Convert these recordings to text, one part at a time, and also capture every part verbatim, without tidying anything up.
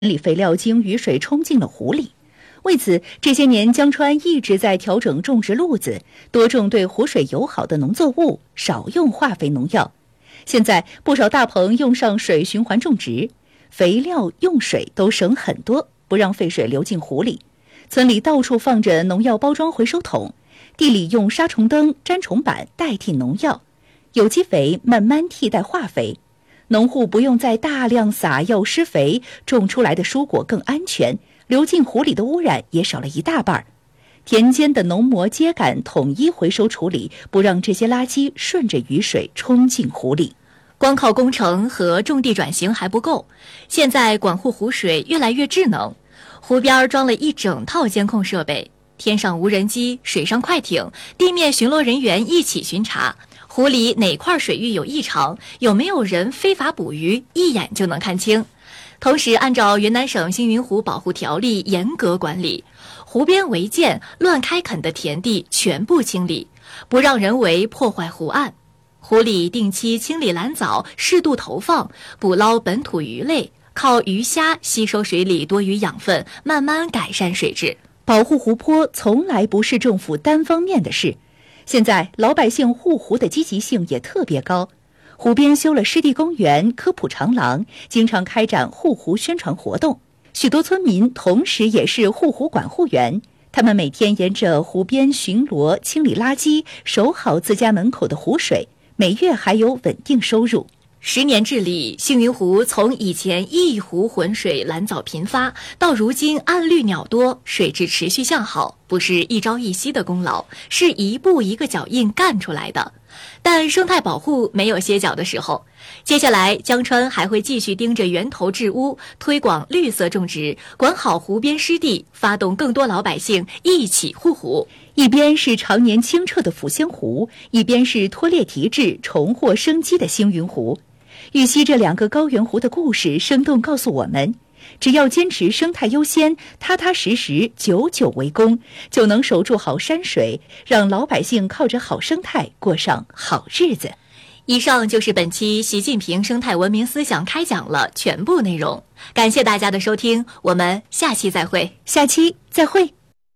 里肥料经雨水冲进了湖里。为此，这些年江川一直在调整种植路子，多种对湖水友好的农作物，少用化肥农药。现在不少大棚用上水循环种植，肥料用水都省很多，不让废水流进湖里。村里到处放着农药包装回收桶，地里用杀虫灯、粘虫板代替农药，有机肥慢慢替代化肥。农户不用再大量撒药施肥，种出来的蔬果更安全，流进湖里的污染也少了一大半。田间的农膜秸秆统一回收处理，不让这些垃圾顺着雨水冲进湖里。 光靠工程和种地转型还不够，现在管护湖水越来越智能，湖边装了一整套监控设备，天上无人机，水上快艇，地面巡逻人员一起巡查，湖里哪块水域有异常，有没有人非法捕鱼，一眼就能看清。同时按照云南省星云湖保护条例严格管理，湖边违建乱开垦的田地全部清理，不让人为破坏湖岸。湖里定期清理蓝藻，适度投放，捕捞本土鱼类，靠鱼虾吸收水里多余养分，慢慢改善水质。 保护湖泊从来不是政府单方面的事，现在老百姓护湖的积极性也特别高。湖边修了湿地公园、科普长廊，经常开展护湖宣传活动。许多村民同时也是护湖管护员，他们每天沿着湖边巡逻、清理垃圾，守好自家门口的湖水，每月还有稳定收入。 十年治理，星云湖从以前一湖浑水蓝藻频发，到如今岸绿鸟多，水质持续向好，不是一朝一夕的功劳，是一步一个脚印干出来的。但生态保护没有歇脚的时候，接下来江川还会继续盯着源头治污，推广绿色种植，管好湖边湿地，发动更多老百姓一起护湖。 一边是常年清澈的抚仙湖，一边是脱裂提质、重获生机的星云湖。玉溪这两个高原湖的故事生动告诉我们，只要坚持生态优先，踏踏实实，久久为功，就能守住好山水，让老百姓靠着好生态过上好日子。 以上就是本期习近平生态文明思想开讲了全部内容，感谢大家的收听，我们下期再会。 下期再会。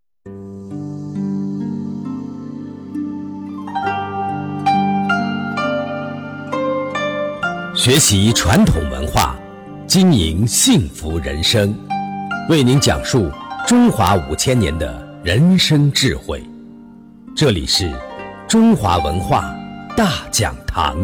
学习传统文化，经营幸福人生，为您讲述中华五千年的人生智慧。这里是中华文化大讲堂。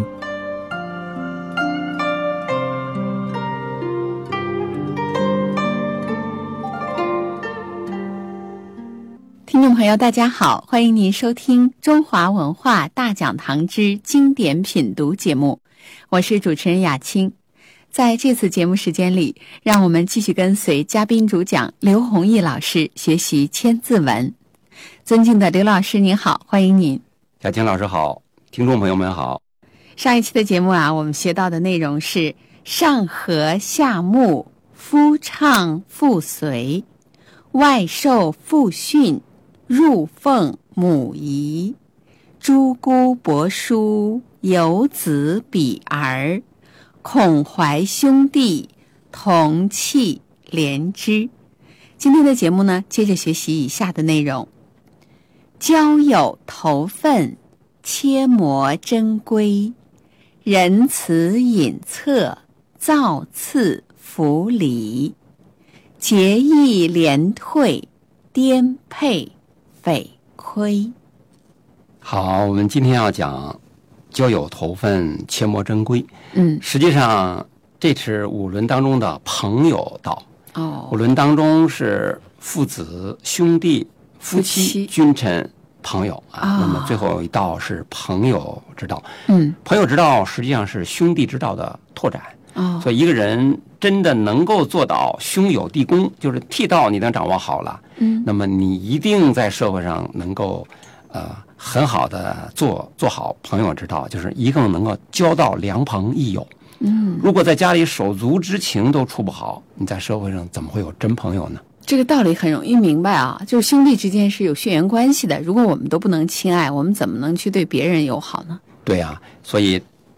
听众朋友大家好，欢迎您收听中华文化大讲堂之经典品读节目，我是主持人雅青。在这次节目时间里，让我们继续跟随嘉宾主讲刘弘毅老师学习千字文。尊敬的刘老师您好，欢迎您。 雅青老师好，听众朋友们好。 上一期的节目啊，我们学到的内容是上和下牧，夫唱妇随，外受父训，入奉母仪，诸姑伯叔，游子比儿，孔怀兄弟，同气连枝。今天的节目呢，接着学习以下的内容：交友投分，切磨珍规，仁慈隐恻，造次弗离，节义廉退，颠沛匪亏。 好，我们今天要讲交友投分，切磨珍规。 嗯， 实际上这是五伦当中的朋友道。 哦， 五伦当中是父子、兄弟、夫妻、 夫妻君臣、朋友啊。 哦、 那么最后一道是朋友之道。 嗯， 朋友之道实际上是兄弟之道的拓展。 哦， 所以一个人真的能够做到兄友弟恭，就是悌道你能掌握好了， 嗯， 那么你一定在社会上能够呃很好的做做好朋友之道，就是一共能够交到良朋益友。 嗯， 如果在家里手足之情都处不好，你在社会上怎么会有真朋友呢？ 这个道理很容易明白啊，就是兄弟之间是有血缘关系的，如果我们都不能亲爱，我们怎么能去对别人友好呢？ 对啊，所以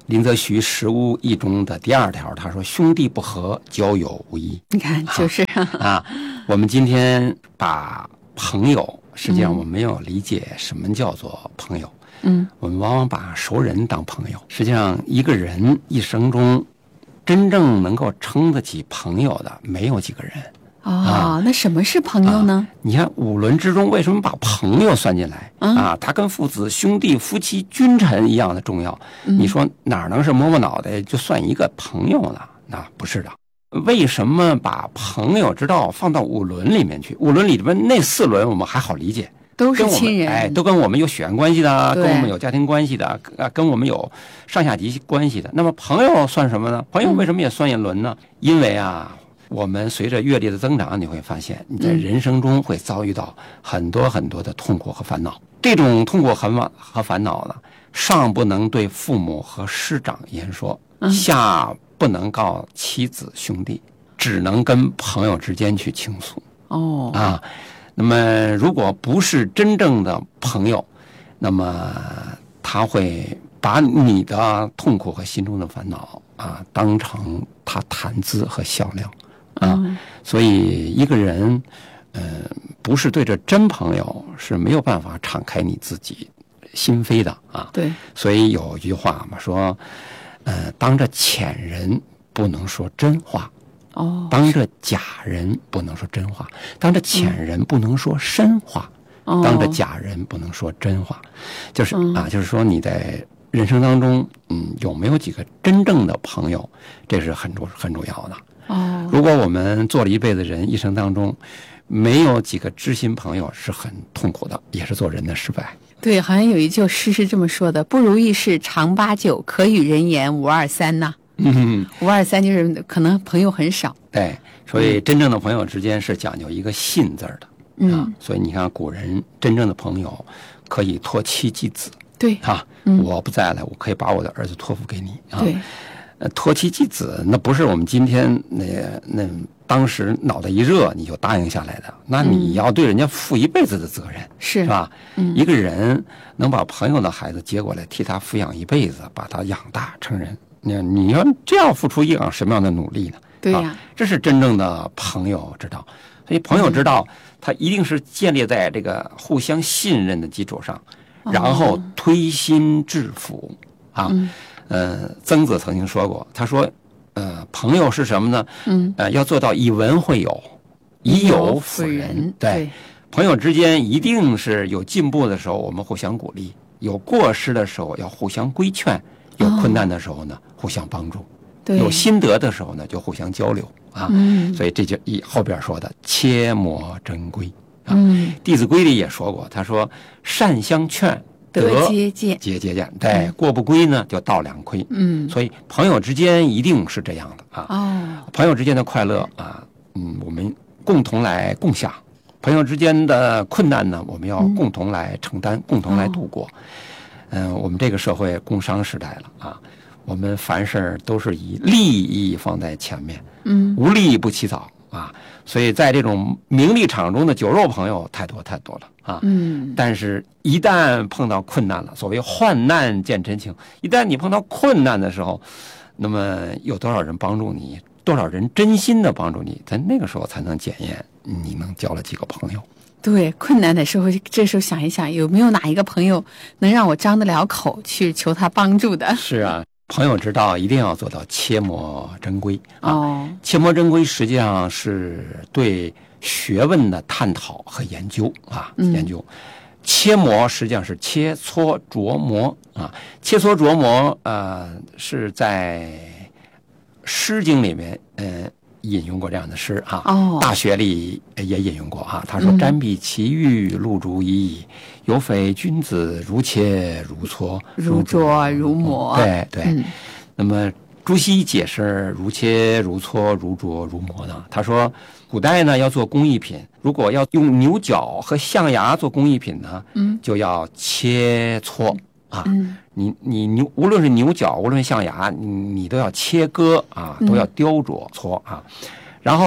林则徐《食物议》中的第二条，他说：“兄弟不和，交友无益。” 你看，就是啊，我们今天把朋友，实际上我们没有理解什么叫做朋友。 嗯， 我们往往把熟人当朋友。实际上，一个人一生中真正能够称得起朋友的，没有几个人。 哦， 啊那什么是朋友呢？ 啊、你看五伦之中，为什么把朋友算进来、 嗯、 啊？他跟父子、兄弟、夫妻、君臣一样的重要。 嗯、 你说哪能是摸摸脑袋就算一个朋友呢？那不是的。为什么把朋友之道放到五伦里面去？五伦里边那四伦我们还好理解， 都是亲人， 哎，都跟我们有血缘关系的，跟我们有家庭关系的，啊，跟我们有上下级关系的。那么朋友算什么呢？朋友为什么也算一伦呢？嗯、因为啊。我们随着阅历的增长，你会发现你在人生中会遭遇到很多很多的痛苦和烦恼。这种痛苦和烦恼呢，上不能对父母和师长言说，下不能告妻子兄弟，只能跟朋友之间去倾诉。 哦啊，那么如果不是真正的朋友，那么他会把你的痛苦和心中的烦恼啊当成他谈资和笑料。啊，所以一个人，呃，不是对着真朋友是没有办法敞开你自己心扉的啊。 对， 所以有一句话嘛，说，呃，当着浅人不能说真话， 哦， 当着假人不能说真话，当着浅人不能说深话， 嗯、 当着假人不能说真话，就是、 嗯、 啊，就是说你在人生当中，嗯，有没有几个真正的朋友，这是很重很重要的。 哦， 如果我们做了一辈子人，一生当中没有几个知心朋友，是很痛苦的，也是做人的失败。 对，好像有一句诗是这么说的：不如意事常八九，可与人言五二三呐。 嗯， 五二三就是可能朋友很少。 对，所以真正的朋友之间是讲究一个信字的。 嗯、 啊，所以你看古人真正的朋友可以托妻寄子。 对啊、 嗯， 我不在了，我可以把我的儿子托付给你啊。 对。 托妻寄子，那不是我们今天那那当时脑袋一热你就答应下来的，那你要对人家负一辈子的责任， 嗯、是是吧？ 嗯， 一个人能把朋友的孩子接过来，替他抚养一辈子，把他养大成人，你你要这样付出一样什么样的努力呢？ 对呀、 啊，这是真正的朋友之道。所以朋友之道，它一定是建立在这个互相信任的基础上， 哦、 然后推心置腹啊。 嗯呃，曾子曾经说过，他说，呃，朋友是什么呢？ 嗯， 呃，要做到以文会友，以友辅人。对， 对， 朋友之间一定是有进步的时候，我们互相鼓励；有过失的时候，要互相规劝；有困难的时候呢，哦、互相帮助； 对， 有心得的时候呢，就互相交流啊。 嗯， 所以这就一后边说的切莫真规啊。 嗯，《 弟子规》里也说过，他说善相劝。 得节俭， 节节俭，对，过不规呢就道两亏。 嗯， 所以朋友之间一定是这样的啊。 哦， 朋友之间的快乐啊，嗯，我们共同来共享；朋友之间的困难呢，我们要共同来承担，嗯、共同来度过。嗯、呃，我们这个社会工商时代了啊，我们凡事都是以利益放在前面， 嗯， 无利不起早啊。所以在这种名利场中的酒肉朋友太多太多了啊， 嗯， 但是一旦碰到困难了，所谓患难见真情，一旦你碰到困难的时候，那么有多少人帮助你，多少人真心的帮助你，在那个时候才能检验你能交了几个朋友。 对，困难的时候，这时候想一想，有没有哪一个朋友能让我张得了口去求他帮助的？ 是啊。朋友之道一定要做到切莫真规啊！ 哦， 切莫真规实际上是对学问的探讨和研究啊， 嗯、 研究。切磨实际上是切磋琢磨啊，切磋琢磨呃是在《诗经》里面呃引用过这样的诗啊， 哦， 大学里也引用过啊。他说：“瞻彼其玉，露珠熠，有非君子，如切如磋， 如琢如磨。” 对对。 嗯、 那么朱熹解释如切如磋如琢如磨呢？他说，古代呢要做工艺品，如果要用牛角和象牙做工艺品呢， 嗯， 就要切磋啊。 嗯， 你你牛无论是牛角，无论象牙，你你都要切割啊，都要雕琢搓啊。然后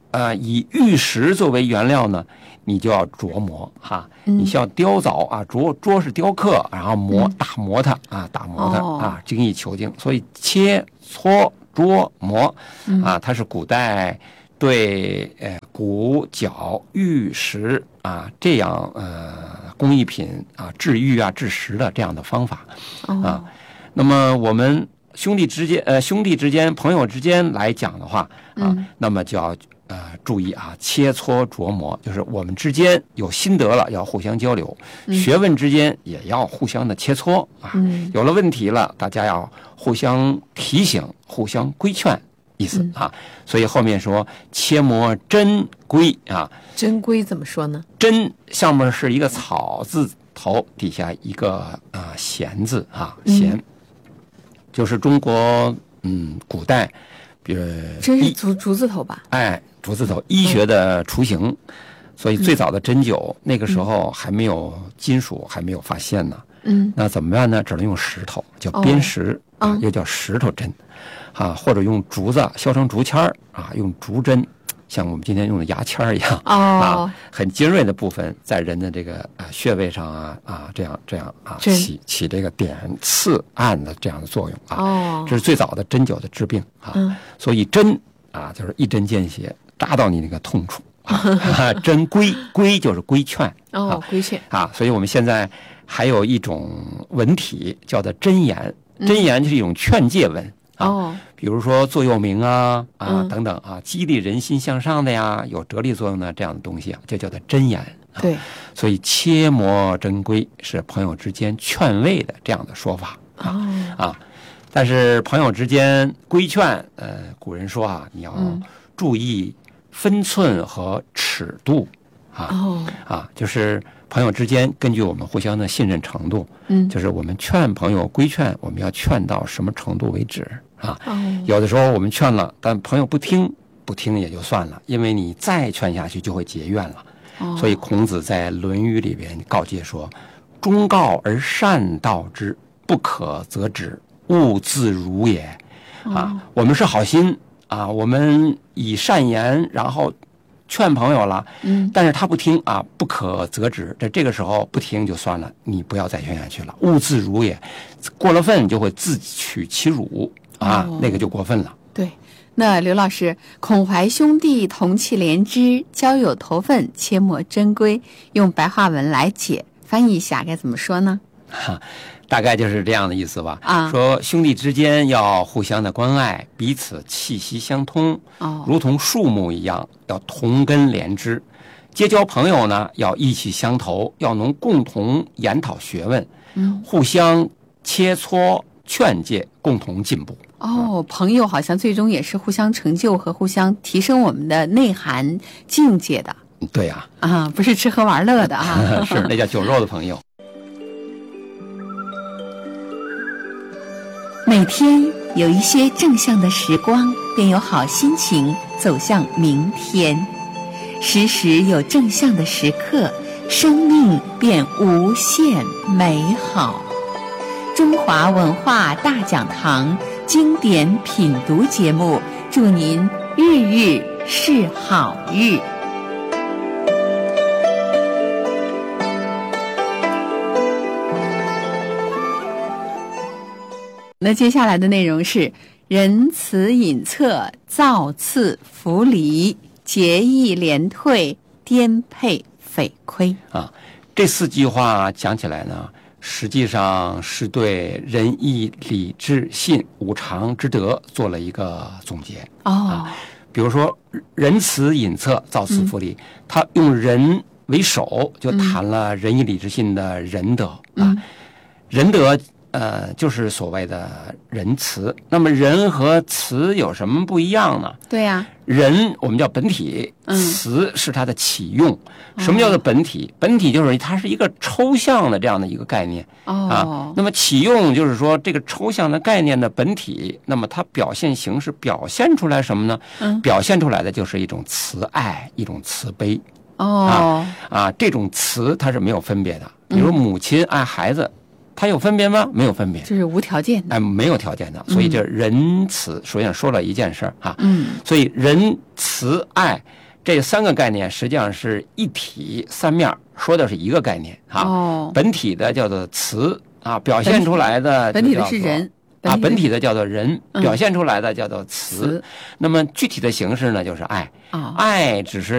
呃以玉石作为原料呢，你就要琢磨哈，你需要雕凿啊，琢琢是雕刻，然后磨打磨它啊，打磨它啊，精益求精。所以切磋琢磨啊，它是古代对呃骨角玉石啊这样呃工艺品啊制玉啊制石的这样的方法啊。那么我们兄弟之间呃兄弟之间朋友之间来讲的话啊，那么就要呃注意啊，切磋琢磨，就是我们之间有心得了要互相交流，学问之间也要互相的切磋啊，有了问题了大家要互相提醒，互相规劝。意思啊，所以后面说切磨真规啊， 真规怎么说呢？ 真上面是一个草字头，底下一个啊闲字啊，闲、嗯、就是中国嗯古代，比如真是竹竹字头吧？ 哎，竹字头，医学的雏形。嗯、所以最早的针灸、嗯、那个时候还没有金属，还没有发现呢。嗯，那怎么办呢？只能用石头，叫砭石、哦、啊，又叫石头针。啊，或者用竹子削成竹签儿啊，用竹针，像我们今天用的牙签儿一样、哦、啊，很尖锐的部分在人的这个啊穴位上啊啊，这样这样啊，起起这个点刺按的这样的作用啊。哦，这是最早的针灸的治病啊。嗯、所以针啊，就是一针见血，扎到你那个痛处啊。针规规就是规劝哦，规劝啊。所以我们现在还有一种文体叫做真言，真言就是一种劝诫文。啊、哦，比如说座右铭啊啊、嗯、等等啊，激励人心向上的呀，有哲理作用的这样的东西啊，就叫做真言。啊、 对， 所以切磨真规是朋友之间劝慰的这样的说法啊、哦、啊。但是朋友之间规劝，呃，古人说啊，你要注意分寸和尺度啊、哦、啊，就是朋友之间根据我们互相的信任程度，嗯，就是我们劝朋友规劝，我们要劝到什么程度为止。啊，有的时候我们劝了，但朋友不听，不听也就算了，因为你再劝下去就会结怨了。哦、所以孔子在《论语》里边告诫说：“忠告而善道之，不可则止，勿自辱也。”啊，哦、我们是好心啊，我们以善言，然后劝朋友了，嗯，但是他不听啊，不可则止。在这个时候不听就算了，你不要再劝下去了，勿自辱也，过了分就会自取其辱。啊，哦、那个就过分了。 对，那刘老师，孔怀兄弟同气连枝，交友投分，切磨真规，用白话文来解，翻译一下该怎么说呢？ 哈，大概就是这样的意思吧。啊，说兄弟之间要互相的关爱，彼此气息相通，哦，如同树木一样，要同根连枝。结交朋友呢，要意气相投，要能共同研讨学问，嗯，互相切磋劝诫，共同进步。 哦，朋友好像最终也是互相成就和互相提升我们的内涵境界的。 对呀、 啊，啊，不是吃喝玩乐的啊， 是那叫酒肉的朋友。 每天有一些正向的时光，便有好心情走向明天；时时有正向的时刻，生命便无限美好。中华文化大讲堂经典品读节目，祝您日日是好日。 那接下来的内容是仁慈隐恻，造次扶离，节义廉退，颠沛匪亏啊。这四句话讲起来呢，实际上是对仁义礼智信五常之德做了一个总结哦、啊。比如说仁慈隐恻，造次扶离，嗯、他用仁为首，就谈了仁义礼智信的仁德、嗯、啊。仁德呃，就是所谓的仁慈。那么仁和慈有什么不一样呢？ 对呀、啊， 仁我们叫本体，慈是它的启用。嗯、什么叫做本体？本体就是它是一个抽象的这样的一个概念、哦、啊。那么启用就是说这个抽象的概念的本体，那么它表现形式表现出来什么呢？嗯，表现出来的就是一种慈爱，一种慈悲。哦，啊啊，这种慈它是没有分别的。比如母亲爱孩子。 它有分别吗？没有分别， 这是无条件的， 哎，没有条件的。所以这仁慈，首先说了一件事儿哈， 嗯， 所以仁慈爱这三个概念实际上是一体三面，说的是一个概念啊。 哦， 本体的叫做慈啊，表现出来的本体的是人啊，本体的叫做仁， 嗯表现出来的叫做慈。 慈那么具体的形式呢，就是爱。 哦， 爱只是